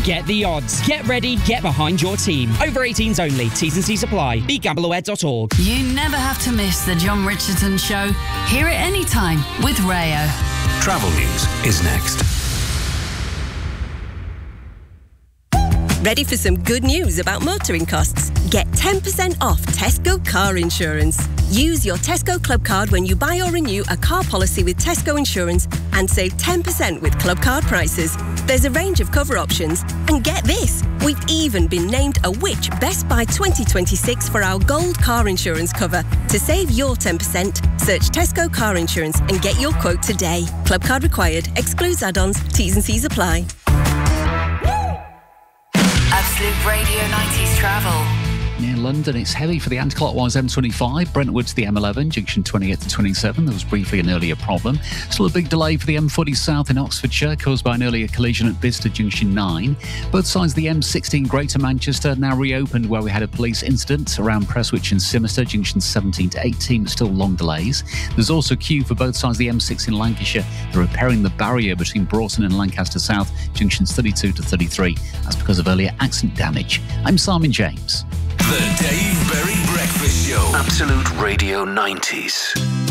Get the odds. Get ready, get behind your team. Over 18s only. T's and C's apply. BeGambleAware.org. You never have to miss the John Richardson Show. Hear it anytime with Rayo. Travel news is next. Ready for some good news about motoring costs? Get 10% off Tesco car insurance. Use your Tesco Club card when you buy or renew a car policy with Tesco Insurance and save 10% with Club card prices. There's a range of cover options. And get this, we've even been named a Which Best Buy 2026 for our gold car insurance cover. To save your 10%, search Tesco car insurance and get your quote today. Club card required. Excludes add-ons. T's and C's apply. Absolute Radio 90s travel. Near London, it's heavy for the anti-clockwise M25, Brentwood to the M11, junction 28 to 27. There was briefly an earlier problem. Still a big delay for the M40 South in Oxfordshire, caused by an earlier collision at Bicester junction 9. Both sides of the M16 Greater Manchester now reopened, where we had a police incident around Prestwich and Simister, junctions 17 to 18, but still long delays. There's also a queue for both sides of the M6 in Lancashire. They're repairing the barrier between Broughton and Lancaster South, junctions 32 to 33. That's because of earlier accident damage. I'm Simon James. The Dave Berry Breakfast Show. Absolute Radio 90s.